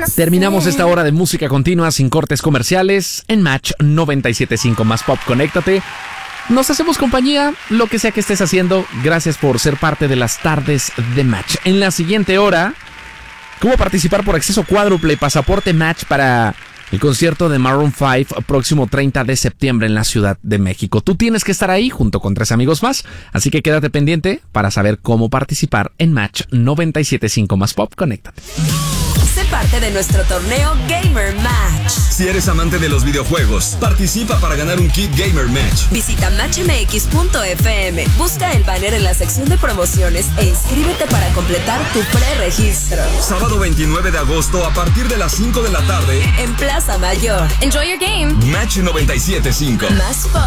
Terminamos esta hora de música continua sin cortes comerciales en Match 97.5 Más Pop. Conéctate. Nos hacemos compañía, lo que sea que estés haciendo. Gracias por ser parte de las tardes de Match. En la siguiente hora, ¿cómo participar por acceso cuádruple y pasaporte Match para el concierto de Maroon 5 próximo 30 de septiembre en la Ciudad de México? Tú tienes que estar ahí junto con 3 amigos más, así que quédate pendiente para saber cómo participar en Match 97.5 Más Pop. Conéctate. Sé parte de nuestro torneo Gamer Match. Si eres amante de los videojuegos, participa para ganar un kit Gamer Match. Visita matchmx.fm, busca el banner en la sección de promociones e inscríbete para completar tu preregistro. Sábado 29 de agosto a partir de las 5 de la tarde en Plaza Mayor. Enjoy your game. Match 97.5 Más Pop.